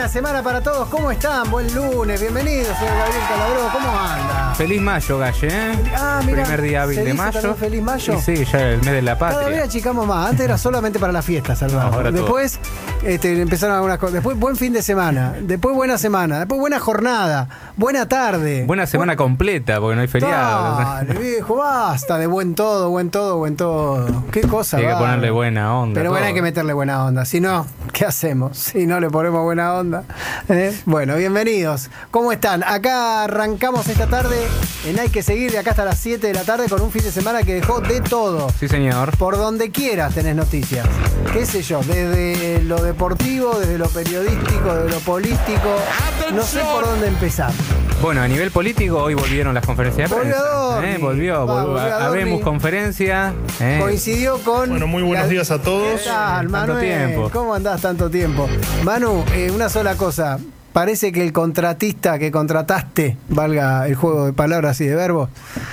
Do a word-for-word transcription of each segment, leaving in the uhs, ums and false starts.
Buena semana para todos, ¿cómo están? Buen lunes, bienvenidos, señor Gabriel Calabró, ¿cómo anda? Feliz mayo, Galle, ¿eh? Ah, mirá, primer día hábil ¿se de dice mayo. también feliz mayo? Y sí, ya el mes de la patria. Cada vez achicamos más, antes era solamente para las fiestas, Salvador. Ahora Después este, empezaron algunas cosas, después buen fin de semana, después buena semana, después buena jornada, buena tarde. Buena semana Bu completa, porque no hay feriado. Dale, viejo, basta de buen todo, buen todo, buen todo. Qué cosa, Hay que va. ponerle buena onda. Pero bueno, todo. hay que meterle buena onda. Si no, ¿qué hacemos? Si no le ponemos buena onda. ¿Eh? Bueno, bienvenidos. ¿Cómo están? Acá arrancamos esta tarde en Hay que Seguir de acá hasta las siete de la tarde con un fin de semana que dejó de todo. Sí, señor. Por donde quieras tenés noticias. ¿Qué sé yo? Desde lo deportivo, desde lo periodístico, desde lo político. No sé por dónde empezar. Bueno, a nivel político, hoy volvieron las conferencias de Volvió prensa. Adorni. ¿eh? Volvió, Va, volvió. volvió Adorni. Habemos conferencia. ¿eh? Coincidió con... Bueno, muy buenos la- días a todos. ¿Qué tal, Tanto Manuel? tiempo. ¿Cómo andás tanto tiempo? Manu, eh, una sola cosa. Parece que el contratista que contrataste, valga el juego de palabras y de verbos,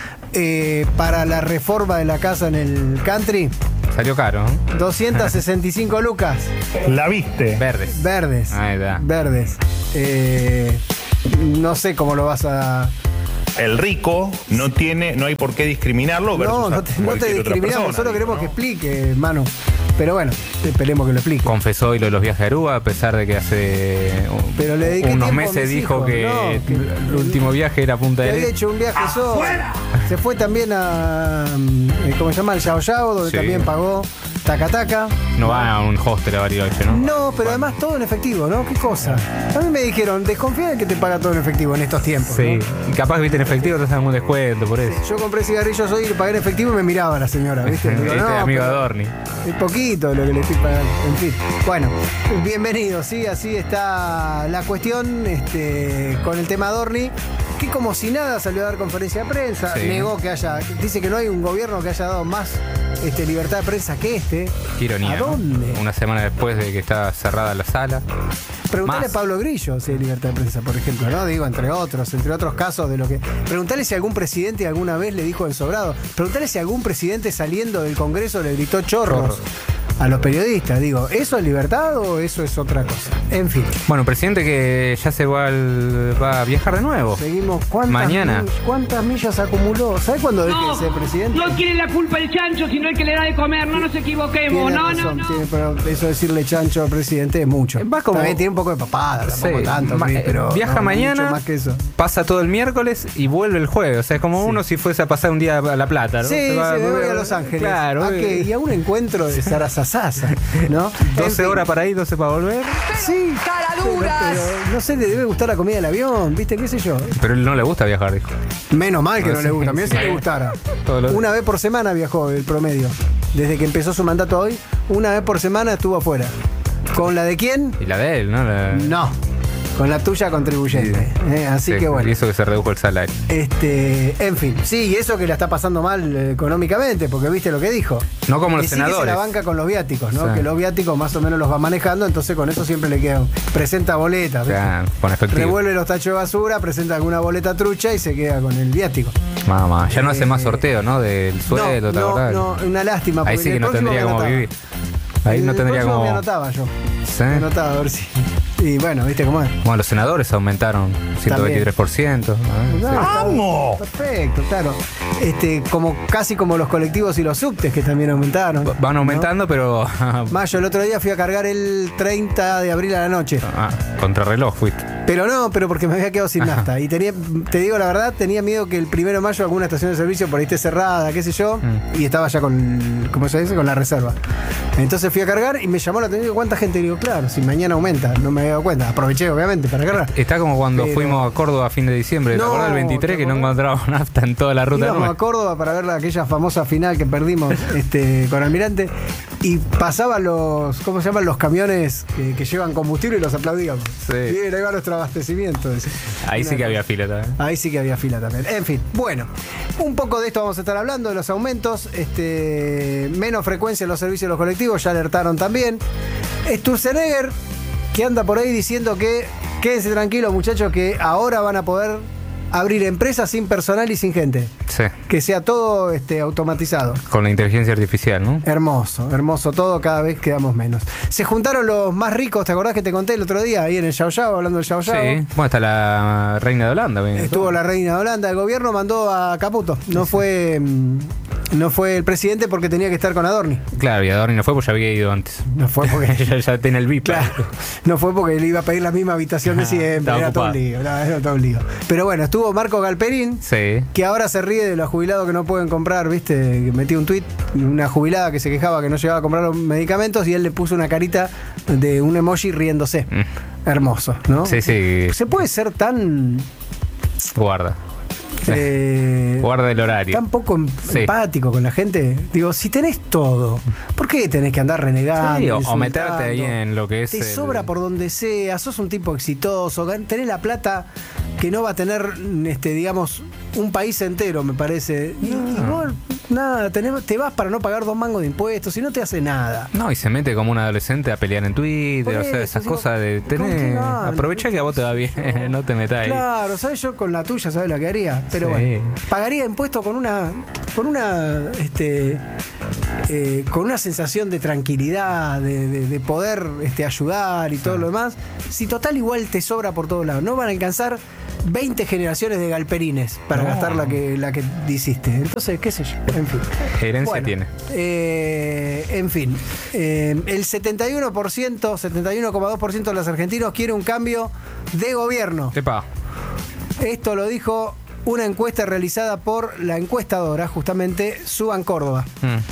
eh, para la reforma de la casa en el country, Salió caro, ¿eh? doscientas sesenta y cinco lucas, La viste. Verdes. verdes. Ahí está. Verdes. Eh, no sé cómo lo vas a... El rico no tiene, no hay por qué discriminarlo. versus No, a no te, no te cualquier otra discriminamos, persona, solo queremos ¿no? que explique, Manu. Pero bueno, esperemos que lo explique. Confesó hoy lo de los viajes a Aruba, a pesar de que hace un- Pero le dediqué unos tiempo a meses mis dijo hijos, que, no, que- el último viaje era Punta Que del había Este. hecho un viaje solo. Se fue también a. eh, ¿Cómo se llama? El Yao Yao, donde Sí. también pagó Taca Taca. No va a un hostel a Bariloche, ¿no? No, pero además todo en efectivo, ¿no? ¿Qué cosa? A mí me dijeron, desconfía de que te paga todo en efectivo en estos tiempos. Sí, ¿no? y capaz que viste en efectivo, te hacen un descuento por eso. Yo compré cigarrillos hoy y le pagué en efectivo y me miraba la señora, ¿viste? Digo, Este no, amigo pero Adorni. es poquito lo que le estoy pagando. En fin. Bueno, bienvenidos, sí, así está la cuestión este, con el tema Adorni, que como si nada salió a dar conferencia de prensa, Sí. negó que haya, dice que no hay un gobierno que haya dado más este, libertad de prensa que este. Qué ironía, ¿A ¿no? dónde? Una semana después de que está cerrada la sala. Preguntale Más. a Pablo Grillo si hay libertad de prensa, por ejemplo, ¿no? Digo, entre otros, entre otros casos de lo que... Preguntale si algún presidente alguna vez le dijo ensobrado. Preguntale si algún presidente saliendo del Congreso le gritó chorros Chorros. a los periodistas. Digo, ¿eso es libertad o eso es otra cosa? En fin. Bueno, presidente que ya se va, al- va a viajar de nuevo. Seguimos. ¿Cuántas Mañana. millas, ¿Cuántas millas acumuló? ¿Sabes cuándo deje de ser presidente? No tiene la culpa el chancho, sino el que le da de comer, no nos equivoquemos, Tiene no, razón, no, no. tiene- pero eso decirle chancho al presidente es mucho. Va como- También tiene un poco de papada, tampoco Sí, tanto, ma- Cris, pero viaja no, mañana, mucho más que eso. pasa todo el miércoles y vuelve el jueves. O sea, es como uno si fuese a pasar un día a La Plata, ¿no? Sí, Se sí, va- me voy a Los Ángeles. Claro. ¿A eh, qué? Y a un encuentro de Sarasasasa, ¿no? En doce fin. horas para ir, doce para volver. Sí, pero, pero no sé, le debe gustar la comida del avión, ¿viste? ¿Qué sé yo? Pero él no le gusta viajar, dijo. Menos mal que Ah, no sí, le gusta, a mí sí sí. le gustara. Todo lo- Una vez por semana viajó el promedio. Desde que empezó su mandato hoy, una vez por semana estuvo afuera. ¿Con la de quién? Y la de él, ¿no? La- No. Con la tuya contribuyente. ¿eh? Así Sí, que bueno. Y eso que se redujo el salario. Este, en fin, sí, y eso que la está pasando mal eh, económicamente, porque viste lo que dijo. No como los Que sí que se senadores. la banca con los viáticos, ¿no? Sí. Que los viáticos más o menos los va manejando, entonces con eso siempre le quedan. Presenta boletas, ¿viste? Ya, con efectivo. Revuelve los tachos de basura, presenta alguna boleta trucha y se queda con el viático. Mamá, ya no hace Eh, más sorteo, ¿no? Del sueldo, no, ¿te no, acordás? no, una lástima. Ahí porque sí en que el no próximo tendría me cómo anotaba. vivir. Ahí En no el tendría próximo cómo. me anotaba yo. Sí. Me anotaba, a ver si. Y bueno, ¿viste cómo es? Bueno, los senadores aumentaron ciento veintitrés por ciento. ¿no? No, Sí. está bien. ¡Vamos! Perfecto, claro. Este, como casi como los colectivos y los subtes que también aumentaron. Van aumentando, pero. Mayo, el otro día fui a cargar el treinta de abril a la noche. Ah, contrarreloj fuiste. Pero no, pero porque me había quedado sin nafta. Y tenía, te digo la verdad, tenía miedo que el primero de mayo alguna estación de servicio por ahí esté cerrada, qué sé yo, Mm. y estaba ya con, ¿cómo se dice? Con la reserva. Entonces fui a cargar y me llamó la atención, digo, ¿cuánta gente? Y digo, claro, si mañana aumenta, no me había dado cuenta. Aproveché, obviamente, para cargar. Está como cuando Pero- fuimos a Córdoba a fin de diciembre. ¿Te No, acuerdas del veintitrés ¿te que no acordás? encontrábamos nafta en toda la ruta? Íbamos nueva? a Córdoba para ver la- aquella famosa final que perdimos este, con Almirante y pasaban los, ¿cómo se llaman? Los camiones que, que llevan combustible y los aplaudíamos. Sí. Bien, ahí va nuestro abastecimiento. dice. Ahí sí Una que había cosa. fila también. Ahí sí que había fila también. En fin, bueno, un poco de esto vamos a estar hablando, de los aumentos, este, menos frecuencia en los servicios de los colectivos, ya alertaron también. Sturzenegger, que anda por ahí diciendo que quédense tranquilos muchachos, que ahora van a poder abrir empresas sin personal y sin gente. Sí. Que sea todo este, automatizado. Con la inteligencia artificial, ¿no? Hermoso, hermoso todo, cada vez quedamos menos. Se juntaron los más ricos, ¿te acordás que te conté el otro día ahí en el Yao Yao, hablando del Yao Yao? Sí. Bueno, está la reina de Holanda. Bien, Estuvo todo. la reina de Holanda, el gobierno mandó a Caputo. No fue no fue el presidente porque tenía que estar con Adorni. Claro, y Adorni no fue porque ya había ido antes. No fue porque ya, ya tiene el V I P. Claro, no fue porque le iba a pedir la misma habitación de siempre, Estaba era todo un ocupado. lío, no, era todo un lío. Pero bueno, estuvo Marco Galperín, Sí. que ahora se ríe de los jubilados que no pueden comprar, ¿viste? Que metió un tuit, una jubilada que se quejaba que no llegaba a comprar los medicamentos y él le puso una carita de un emoji riéndose. Mm. Hermoso, ¿no? Sí, sí. Se puede ser tan... Guarda. eh, Guarda el horario. tan poco em- Sí. empático con la gente. Digo, si tenés todo, ¿por qué tenés que andar renegando? Sí, o- o insultando? meterte ahí en lo que es Te el- sobra por donde sea, sos un tipo exitoso, gan- tenés la plata que no va a tener, este, digamos, un país entero, me parece. Y, y vos, nada, tenés- te vas para no pagar dos mangos de impuestos y no te hace nada. No, y se mete como un adolescente a pelear en Twitter, Por o sea, eso, esas digo, cosas de ¿con qué tener. ganas? Aprovecha que a vos te va bien, no te metas ahí. Claro, ¿sabes? Yo con la tuya, ¿sabes la que haría? Pero Sí. bueno, pagaría impuestos con una, con una, este, eh, con una sensación de tranquilidad, de, de- de poder este, ayudar y todo lo demás. Si total igual te sobra por todos lados, no van a alcanzar veinte generaciones de galperines para No. gastar la que, la que hiciste. Entonces, qué sé yo, en fin. Herencia Bueno, tiene. eh, en fin, eh, el setenta y uno por ciento, setenta y uno coma dos por ciento de los argentinos quiere un cambio de gobierno. Epa. Esto lo dijo una encuesta realizada por la encuestadora, justamente, Suban Córdoba.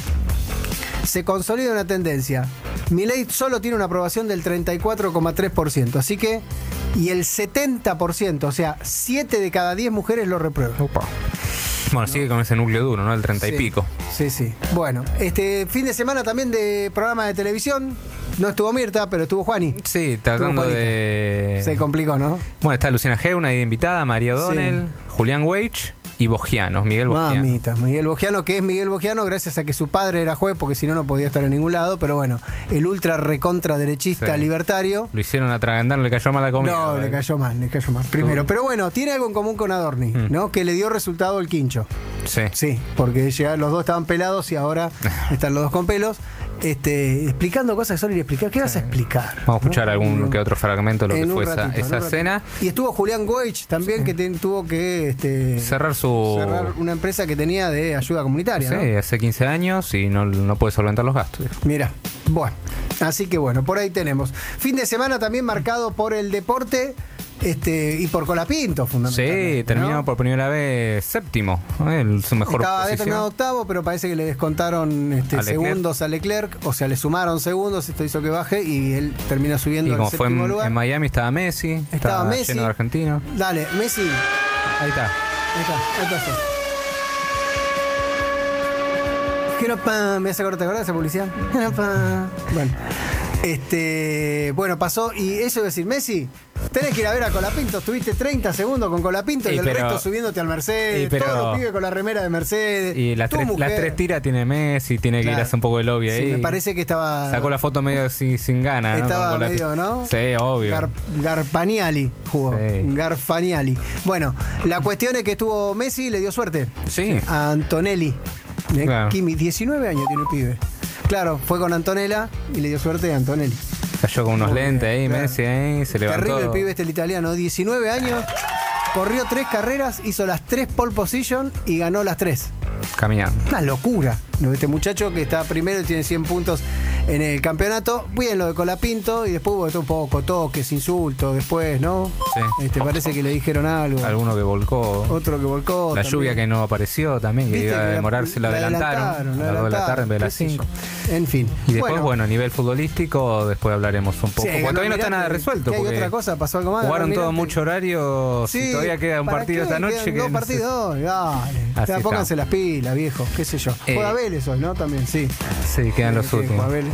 Mm. Se consolida una tendencia. Milei solo tiene una aprobación del treinta y cuatro coma tres por ciento, así que, y el setenta por ciento, o sea, siete de cada diez mujeres lo reprueban. Upa. Bueno, sigue con ese núcleo duro, ¿no? El treinta y Sí, pico. Sí, sí. Bueno, este fin de semana también de programa de televisión. No estuvo Mirta, pero estuvo Juani. Sí, tratando Juanito. de. Se complicó, ¿no? Bueno, está Luciana Geuna ahí invitada, María O'Donnell, Julián Weich y Bogianos, Miguel Bogiano. Mamita, Miguel Bogiano, que es Miguel Bogiano gracias a que su padre era juez, porque si no, no podía estar en ningún lado. Pero bueno, el ultra recontra derechista Sí. libertario. Lo hicieron atragandar, le cayó mal la comida. No, le cayó mal, le cayó mal. Primero. Pero bueno, tiene algo en común con Adorni, Mm. ¿no? Que le dio resultado el quincho. Sí. Sí, porque ya los dos estaban pelados y ahora están los dos con pelos. Este, explicando cosas que son inexplicables. ¿Qué vas a explicar? Vamos a escuchar ¿No? algún Digo, que otro fragmento de lo en que un fue esa, ratito, en esa un ratito. cena. Y estuvo Julián Weich también, que ten- tuvo que este, Cerrar su. cerrar una empresa que tenía de ayuda comunitaria. Sí, ¿no? hace quince años y no, no puede solventar los gastos. Mira, bueno, así que bueno, por ahí tenemos. Fin de semana también marcado por el deporte este, y por Colapinto, fundamentalmente. Sí, terminó ¿no? por primera vez séptimo, ¿eh? El- su mejor Estaba había terminado posición. octavo, pero parece que le descontaron este, A Leclerc. segundos a Leclerc, o sea, le sumaron segundos, esto hizo que baje y él termina subiendo Y al como fue séptimo en, lugar. en Miami estaba Messi, Estaba estaba Messi. lleno de argentinos. Dale, Messi, ahí Ahí está. está, ahí está. Jeropa, me hace corte, ¿te acordás de esa publicidad? Jeropa. Bueno, este, bueno, pasó y eso iba a decir, Messi, tenés que ir a ver a Colapinto, estuviste treinta segundos con Colapinto y, Y el pero- resto subiéndote al Mercedes, y pero- todos los pibes con la remera de Mercedes. Y las tu tres, mujer. las tres tiras tiene Messi, tiene que ir Claro. a hacer un poco de lobby Sí, ahí. me parece que estaba. Sacó la foto medio sin, sin ganas, ¿no? Estaba Con la- medio, ¿no? Sí, obvio. Gar- Garfaniali jugó. Sí. Garfaniali. Bueno, la cuestión es que estuvo Messi y le dio suerte. Sí. A Antonelli. Eh, Claro. Kimi, diecinueve años tiene el pibe. Claro, fue con Antonella y le dio suerte a Antonelli. Cayó con unos Muy lentes bien, ahí, claro. Messi ahí, se levantó. Terrible el pibe este, el italiano. diecinueve años, corrió tres carreras, hizo las tres pole position y ganó las tres. Caminando. Una locura. Lo de este muchacho que está primero y tiene cien puntos en el campeonato. Bien lo de Colapinto y después hubo de todo un poco toques, insultos, después, ¿no? Sí. Este, parece que le dijeron algo. Alguno que volcó. Otro que volcó. La también. lluvia que no apareció también, que Viste iba a que demorarse, la adelantaron. la a las dos de la adelantaron, tarde en vez de las qué sé yo. cinco. En fin. Y después, bueno, a nivel futbolístico, después hablaremos un poco. Sí, porque ganó todavía no está Almirante. nada resuelto. ¿Qué hay porque otra cosa? ¿Pasó algo más? Jugaron Ganó todo Almirante. mucho horario. Sí, Si todavía queda un ¿para partido qué? esta noche. Quedan que dos no sé- partidos, dale. Así Ya, pónganse está. las pilas, viejo, qué sé yo. Eh, Juega Vélez hoy, ¿no? También, sí. Sí, quedan los Sí, últimos. juega Vélez.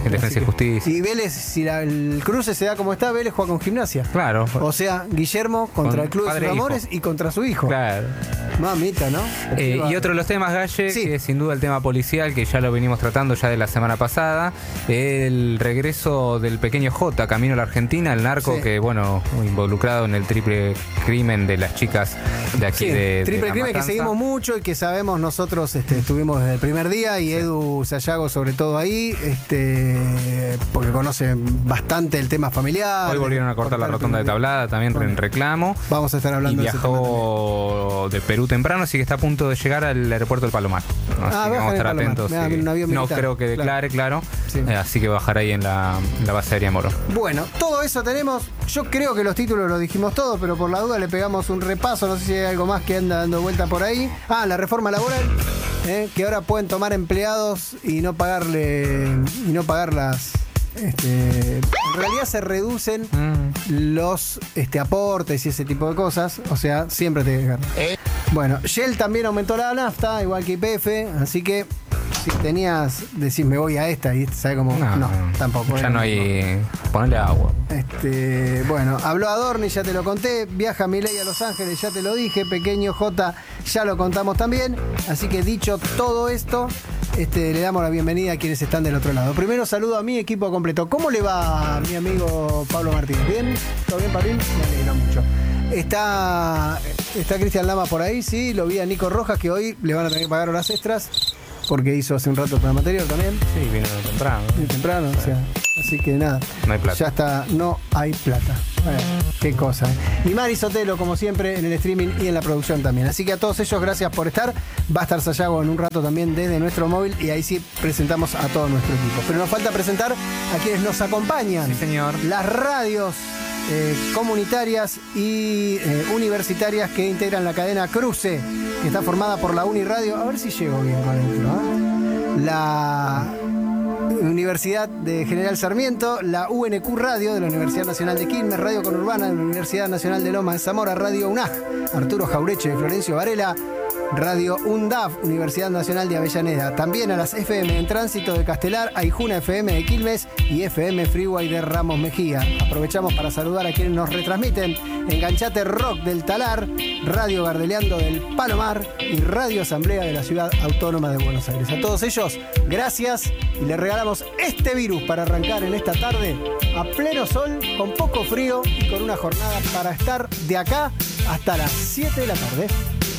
en Defensa y Justicia. Y Vélez, si la- el cruce se da como está, Vélez juega con Gimnasia. Claro. O sea, Guillermo contra Con el Club de padre sus e hijo. amores y contra su hijo. Claro. Mamita, ¿no? Eh, y otro de los temas, Galle, Sí. que es sin duda el tema policial, que ya lo venimos tratando ya de la semana pasada, el regreso del pequeño J, camino a la Argentina, el narco Sí. que, bueno, involucrado en el triple crimen de las chicas de aquí Sí, de, de triple La crimen que Matanza. seguimos mucho y que sabemos nosotros, este, estuvimos desde el primer día y Edu Sayago sobre todo ahí, este, porque conoce bastante el tema familiar. Hoy volvieron a cortar la rotonda de Tablada, también Bueno, en reclamo. Vamos a estar Y hablando de ese tema también. viajó de Perú temprano, así que está a punto de llegar al aeropuerto del Palomar. Así Ah, que baja vamos a en estar Palomar. atentos. Me da sí. un avión No militar. creo que Claro. declare, claro. Sí. Eh, así que bajará ahí en la, en la base aérea Moro. Bueno, todo eso tenemos. Yo creo que los títulos los dijimos todos, pero por la duda le pegamos un repaso. No sé si hay algo más que anda dando vuelta por ahí. Ah, la reforma laboral, eh, que ahora pueden tomar empleados y no pagarle y no pagarlas. Este, en realidad se reducen Mm. los este, aportes y ese tipo de cosas. O sea, siempre te dejan. Bueno, Shell también aumentó la nafta, igual que Y P F, así que si tenías, decís me voy a esta y ¿sabes cómo? No, No, tampoco. Ya eh, no hay. Ponerle agua. Este, bueno, habló Adorni, ya te lo conté. Viaja Milei a Los Ángeles, ya te lo dije. Pequeño J, ya lo contamos también. Así que dicho todo esto, este, le damos la bienvenida a quienes están del otro lado. Primero saludo a mi equipo completo. ¿Cómo le va mi amigo Pablo Martínez? ¿Bien? ¿Todo bien, Pablín? Me alegra mucho. Está, está Cristian Lama por ahí, sí. Lo vi a Nico Rojas, que hoy le van a tener que pagar horas extras. Porque hizo hace un rato el programa anterior también. Sí, vino temprano. Muy temprano, o sea, así que nada. No hay plata. Ya está, no hay plata. Bueno, qué cosa. ¿eh? Y Mari Sotelo, como siempre, en el streaming y en la producción también. Así que a todos ellos, gracias por estar. Va a estar Sayago en un rato también desde nuestro móvil y ahí sí presentamos a todo nuestro equipo. Pero nos falta presentar a quienes nos acompañan. Sí, señor. Las radios eh, comunitarias y eh, universitarias que integran la cadena Cruce, que está formada por la Uniradio. A ver si llego bien con esto, ¿eh? La Universidad de General Sarmiento, la U N Q Radio de la Universidad Nacional de Quilmes, Radio Conurbana de la Universidad Nacional de Loma de Zamora, Radio UNAG, Arturo Jaureche de Florencio Varela, Radio UNDAF, Universidad Nacional de Avellaneda. También a las F M en Tránsito de Castelar, Aijuna F M de Quilmes y F M Freeway de Ramos Mejía. Aprovechamos para saludar a quienes nos retransmiten. Enganchate Rock del Talar, Radio Gardeleando del Palomar y Radio Asamblea de la Ciudad Autónoma de Buenos Aires. A todos ellos, gracias y les regalamos este virus para arrancar en esta tarde a pleno sol, con poco frío y con una jornada para estar de acá hasta las siete de la tarde.